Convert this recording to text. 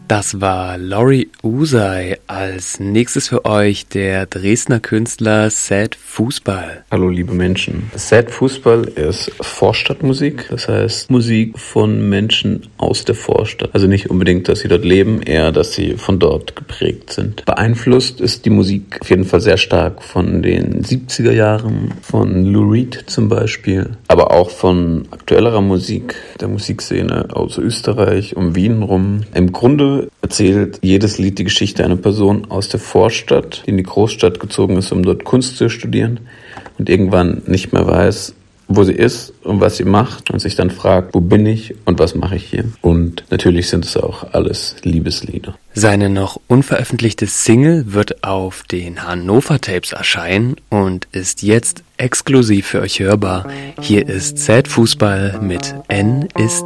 Das war Lori Usai. Als nächstes für euch der Dresdner Künstler Sad Fußball. Hallo liebe Menschen. Sad Fußball ist Vorstadtmusik, das heißt Musik von Menschen aus der Vorstadt. Also nicht unbedingt, dass sie dort leben, eher, dass sie von dort geprägt sind. Beeinflusst ist die Musik auf jeden Fall sehr stark von den 70er Jahren, von Lou Reed zum Beispiel, aber auch von aktuellerer Musik, der Musikszene aus Österreich, um Wien rum. Im Grunde erzählt jedes Lied die Geschichte einer Person aus der Vorstadt, die in die Großstadt gezogen ist, um dort Kunst zu studieren und irgendwann nicht mehr weiß, wo sie ist und was sie macht und sich dann fragt, wo bin ich und was mache ich hier? Und natürlich sind es auch alles Liebeslieder. Seine noch unveröffentlichte Single wird auf den Hannover Tapes erscheinen und ist jetzt exklusiv für euch hörbar. Hier ist Sad Fußball mit N ist